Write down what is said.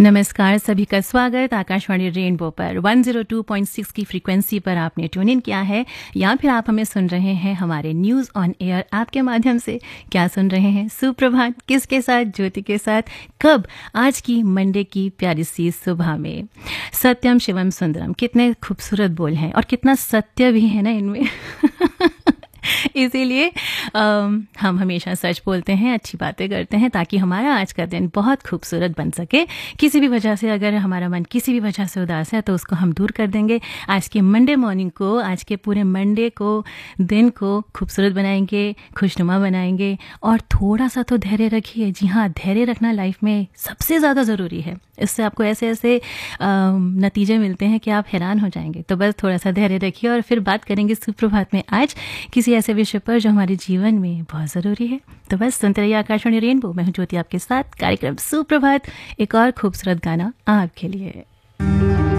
नमस्कार, सभी का स्वागत आकाशवाणी रेनबो पर 102.6 की फ्रीक्वेंसी पर आपने ट्यून इन किया है या फिर आप हमें सुन रहे हैं हमारे न्यूज़ ऑन एयर ऐप के माध्यम से। क्या सुन रहे हैं? सुप्रभात किसके साथ? ज्योति के साथ। कब? आज की मंडे की प्यारी सी सुबह में। सत्यम शिवम सुंदरम, कितने खूबसूरत बोल हैं और कितना सत्य भी है ना इनमें। इसीलिए हम हमेशा सच बोलते हैं, अच्छी बातें करते हैं ताकि हमारा आज का दिन बहुत खूबसूरत बन सके। किसी भी वजह से अगर हमारा मन किसी भी वजह से उदास है तो उसको हम दूर कर देंगे। आज के मंडे मॉर्निंग को, आज के पूरे मंडे को, दिन को खूबसूरत बनाएंगे, खुशनुमा बनाएंगे और थोड़ा सा तो धैर्य रखिए। जी हाँ, धैर्य रखना लाइफ में सबसे ज़्यादा ज़रूरी है। इससे आपको ऐसे ऐसे नतीजे मिलते हैं कि आप हैरान हो जाएंगे। तो बस थोड़ा सा धैर्य रखिए और फिर बात करेंगे सुप्रभात में आज किसी ऐसे विषय पर जो हमारे जीवन में बहुत ज़रूरी है। तो बस सुनते रहिए आकाशवाणी रेनबो। मैं हूं ज्योति आपके साथ। कार्यक्रम सुप्रभात, एक और खूबसूरत गाना आपके लिए।